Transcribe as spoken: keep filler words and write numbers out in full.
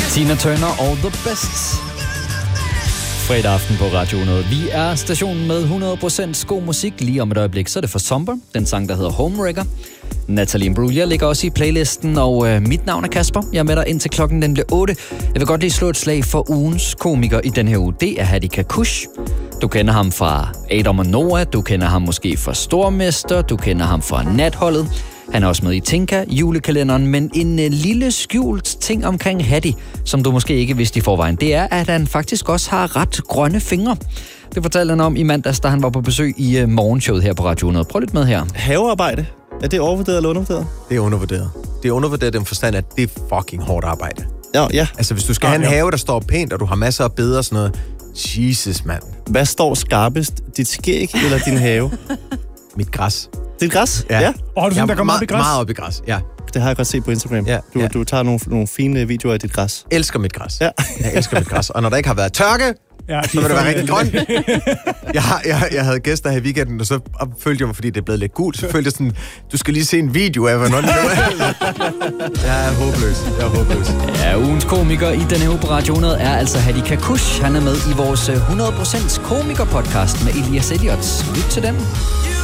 Tina Turner og The Best. Fredag aften på Radio hundrede. Vi er stationen med hundrede procent god musik. Lige om et øjeblik, så er det for Somber, den sang, der hedder Homewrecker. Natalie Imbruglia ligger også i playlisten, og øh, mit navn er Kasper. Jeg er med dig indtil klokken den bliver otte. Jeg vil godt lige slå et slag for ugens komiker i den her uge. Det er Hadi Kakush. Du kender ham fra Adam og Noah, du kender ham måske fra Stormester, du kender ham fra Natholdet. Han er også med i Tinka, julekalenderen, men en øh, lille skjult ting omkring Hadi, som du måske ikke vidste i forvejen, det er, at han faktisk også har ret grønne fingre. Det fortalte han om i mandags, da han var på besøg i øh, morgenshowet her på Radio hundrede. Prøv lidt med her. Havearbejde. Er det overvurderet eller undervurderet? Det er undervurderet. Det er undervurderet den forstand, at det er fucking hårdt arbejde. Ja, ja. Altså, hvis du skal ja, have en ja. have, der står pænt, og du har masser af beder og sådan noget. Jesus, mand. Hvad står skarpest? Dit skæg eller din have? Mit græs. Dit græs? Ja. ja. Åh, oh, du synes, der kommer op i græs? Meget op i græs, ja. Det har jeg godt set på Instagram. Ja, du, ja. du tager nogle, nogle fine videoer af dit græs. Elsker mit græs. Ja. Jeg elsker mit græs. Og når der ikke har været tørke, ja, så vil det være rigtig grønt. Jeg, har, jeg, jeg havde gæster her i weekenden, og så følte jeg mig, fordi det er blevet lidt gult, så følte jeg sådan, du skal lige se en video af, hvordan det er. Jeg er håbløs. Jeg er håbløs. Ja, ugens komiker i denne uge på Radio hundrede er altså Hadi Kakush. Han er med i vores hundrede procent komiker-podcast med Elias Elliot. Lyt til den.